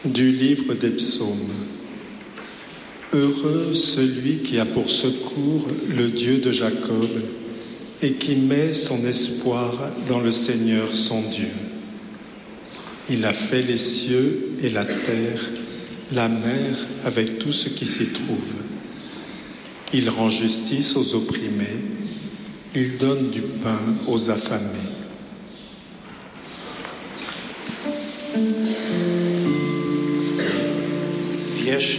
Du livre des psaumes. Heureux celui qui a pour secours le Dieu de Jacob et qui met son espoir dans le Seigneur son Dieu. Il a fait les cieux et la terre, la mer avec tout ce qui s'y trouve. Il rend justice aux opprimés, il donne du pain aux affamés.